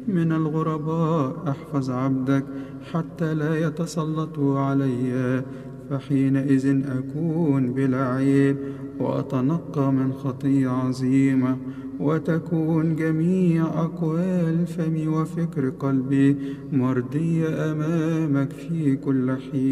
من الغرباء احفظ عبدك حتى لا يتسلطوا علي، فحينئذ أكون بلا عيب وأتنقى من خطية عظيمة، وتكون جميع أقوال فمي وفكر قلبي مرضية أمامك في كل حين.